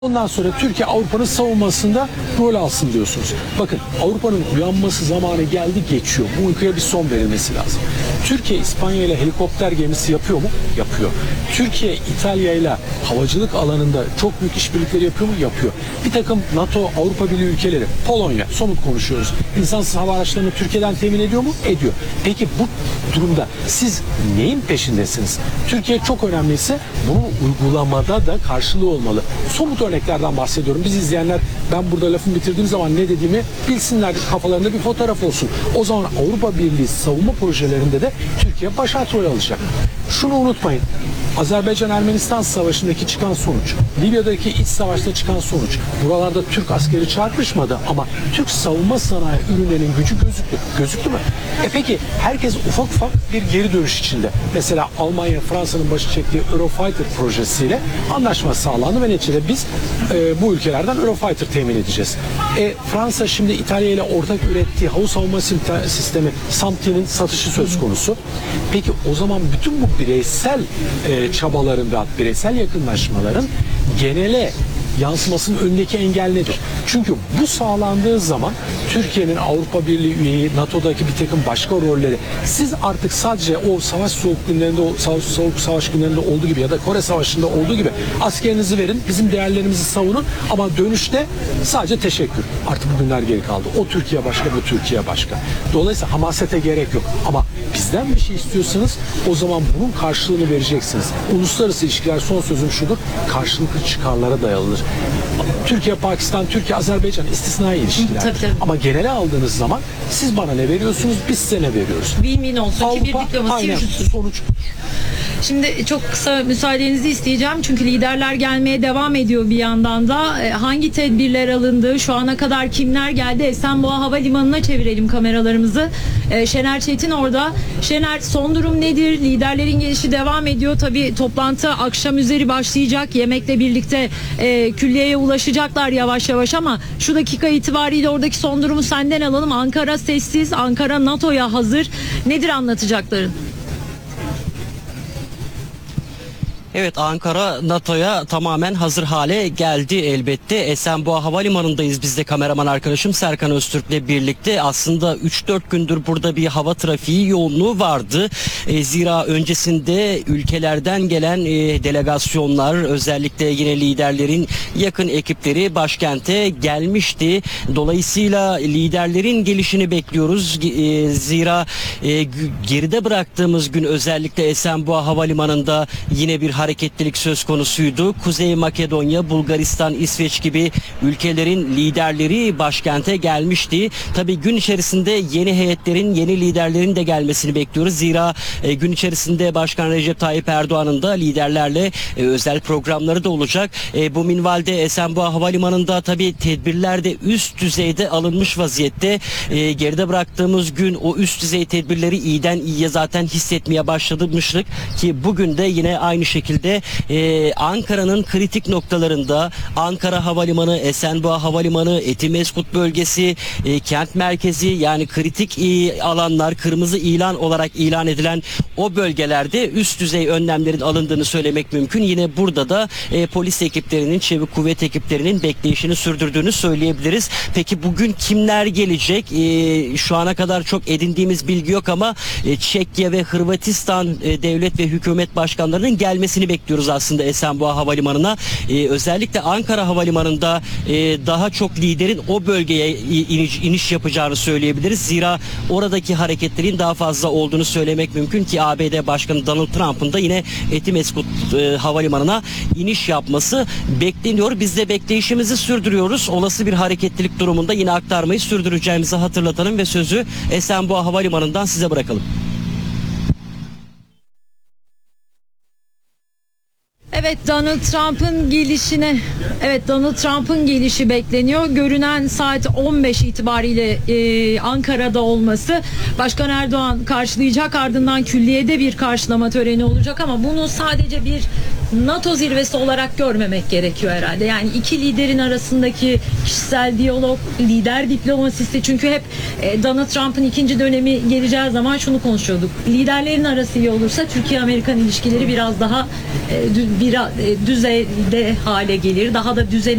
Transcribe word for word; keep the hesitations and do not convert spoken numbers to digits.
Ondan sonra Türkiye Avrupa'nın savunmasında rol alsın diyorsunuz. Bakın, Avrupa'nın uyanması zamanı geldi, geçiyor. Bu uykuya bir son verilmesi lazım. Türkiye İspanya ile helikopter gemisi yapıyor mu? Yapıyor. Türkiye İtalya ile havacılık alanında çok büyük işbirlikleri yapıyor mu? Yapıyor. Bir takım NATO, Avrupa Birliği ülkeleri, Polonya, somut konuşuyoruz. İnsansız hava araçlarını Türkiye'den temin ediyor mu? Ediyor. Peki bu durumda siz neyin peşindesiniz? Türkiye çok önemliyse bunun uygulamada da karşılığı olmalı. Somut örneklerden bahsediyorum. Biz izleyenler, ben burada lafımı bitirdiğim zaman ne dediğimi bilsinler, kafalarında bir fotoğraf olsun. O zaman Avrupa Birliği savunma projelerinde de Türkiye başrol alacak. Şunu unutmayın. Azerbaycan-Ermenistan savaşındaki çıkan sonuç, Libya'daki iç savaşta çıkan sonuç, buralarda Türk askeri çarpışmadı ama Türk savunma sanayi ürünlerinin gücü gözüktü. Gözüktü mü? E peki herkes ufak ufak bir geri dönüş içinde. Mesela Almanya, Fransa'nın başı çektiği Eurofighter projesiyle anlaşma sağlandı ve neticede biz e, bu ülkelerden Eurofighter temin edeceğiz. E, Fransa şimdi İtalya ile ortak ürettiği hava savunma sistemi SAMT'nin satışı söz konusu. Peki o zaman bütün bu bireysel e, çabaların ve bireysel yakınlaşmaların genele yansımasının önündeki engel nedir? Çünkü bu sağlandığı zaman Türkiye'nin Avrupa Birliği üyeyi, NATO'daki bir takım başka rolleri, siz artık sadece o savaş soğuk günlerinde, o savaş, soğuk savaş günlerinde olduğu gibi ya da Kore Savaşı'nda olduğu gibi askerinizi verin, bizim değerlerimizi savunun ama dönüşte sadece teşekkür. Artık bu günler geri kaldı. O Türkiye başka, bu Türkiye başka. Dolayısıyla hamasete gerek yok. Ama bizden bir şey istiyorsanız o zaman bunun karşılığını vereceksiniz. Uluslararası ilişkiler, son sözüm şudur, karşılıklı çıkarlara dayalıdır. Türkiye, Pakistan, Türkiye, Azerbaycan istisnai ilişkiler. Tabii, tabii. Ama genele aldığınız zaman siz bana ne veriyorsunuz, biz size ne veriyoruz? Win-win olsun Avrupa, ki bir diplomasi aynen, yürüsün. sonuç. Şimdi çok kısa müsaadenizi isteyeceğim çünkü liderler gelmeye devam ediyor bir yandan da. Hangi tedbirler alındı, şu ana kadar kimler geldi? Esenboğa Havalimanı'na çevirelim kameralarımızı. Şener Çetin orada. Şener, son durum nedir? Liderlerin gelişi devam ediyor. Tabii toplantı akşam üzeri başlayacak. Yemekle birlikte e, külliyeye ulaşacaklar yavaş yavaş ama şu dakika itibariyle oradaki son durumu senden alalım. Ankara sessiz, Ankara NATO'ya hazır. Nedir anlatacakların? Evet, Ankara NATO'ya tamamen hazır hale geldi elbette. Esenboğa Havalimanı'ndayız biz de, kameraman arkadaşım Serkan Öztürk'le birlikte. Aslında üç dört gündür burada bir hava trafiği yoğunluğu vardı. E, zira öncesinde ülkelerden gelen e, delegasyonlar, özellikle yine liderlerin yakın ekipleri başkente gelmişti. Dolayısıyla liderlerin gelişini bekliyoruz. E, zira e, geride bıraktığımız gün özellikle Esenboğa Havalimanı'nda yine bir hareketlilik söz konusuydu. Kuzey Makedonya, Bulgaristan, İsveç gibi ülkelerin liderleri başkente gelmişti. Tabii gün içerisinde yeni heyetlerin, yeni liderlerin de gelmesini bekliyoruz. Zira e, gün içerisinde Başkan Recep Tayyip Erdoğan'ın da liderlerle e, özel programları da olacak. E, bu minvalde Esenboğa Havalimanı'nda tabii tedbirler de üst düzeyde alınmış vaziyette. E, geride bıraktığımız gün o üst düzey tedbirleri iyiden iyiye zaten hissetmeye başlamıştık ki bugün de yine aynı şekilde Ee, Ankara'nın kritik noktalarında Ankara Havalimanı, Esenboğa Havalimanı, Etimesgut bölgesi, e, kent merkezi, yani kritik e, alanlar, kırmızı ilan olarak ilan edilen o bölgelerde üst düzey önlemlerin alındığını söylemek mümkün. Yine burada da e, polis ekiplerinin, çevik kuvvet ekiplerinin bekleyişini sürdürdüğünü söyleyebiliriz. Peki bugün kimler gelecek? E, şu ana kadar çok edindiğimiz bilgi yok ama e, Çekya ve Hırvatistan e, devlet ve hükümet başkanlarının gelmesini bekliyoruz aslında Esenboğa Havalimanı'na. Ee, özellikle Ankara Havalimanı'nda e, daha çok liderin o bölgeye iniş, iniş yapacağını söyleyebiliriz. Zira oradaki hareketlerin daha fazla olduğunu söylemek mümkün ki A B D Başkanı Donald Trump'ın da yine Etimesgut e, Havalimanı'na iniş yapması bekleniyor. Biz de bekleyişimizi sürdürüyoruz. Olası bir hareketlilik durumunda yine aktarmayı sürdüreceğimizi hatırlatalım ve sözü Esenboğa Havalimanı'ndan size bırakalım. Evet, Donald Trump'ın gelişine, evet Donald Trump'ın gelişi bekleniyor. Görünen saat on beş itibariyle e, Ankara'da olması. Başkan Erdoğan karşılayacak, ardından külliyede bir karşılama töreni olacak ama bunu sadece bir NATO zirvesi olarak görmemek gerekiyor herhalde. Yani iki liderin arasındaki kişisel diyalog, lider diplomasisi, çünkü hep e, Donald Trump'ın ikinci dönemi geleceği zaman şunu konuşuyorduk. Liderlerin arası iyi olursa Türkiye-Amerikan ilişkileri biraz daha e, dü- bir, e, düzeyde hale gelir. Daha da düzene